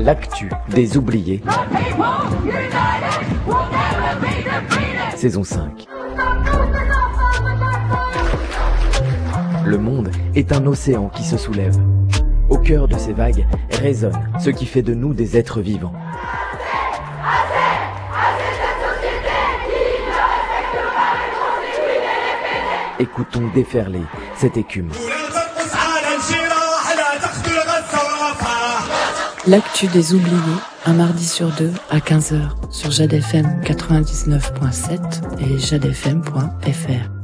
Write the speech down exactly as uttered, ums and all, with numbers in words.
L'actu des oubliés. Saison cinq. Le monde est un océan qui se soulève. Au cœur de ces vagues résonne ce qui fait de nous des êtres vivants. Écoutons déferler cette écume. L'actu des oubliés, un mardi sur deux à quinze heures sur Jade F M quatre-vingt-dix-neuf point sept et jade f m point f r.